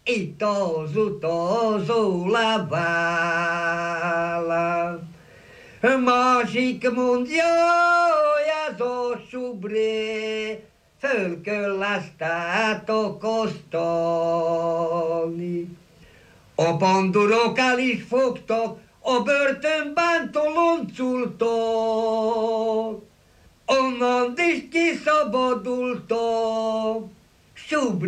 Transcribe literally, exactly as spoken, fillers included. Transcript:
itt az utazó levála. Másik mondja, ez a subré, föl kell ezt akasztani. A pandurok el is fogtak, a börtönben toloncoltak, onnan is kiszabadultak.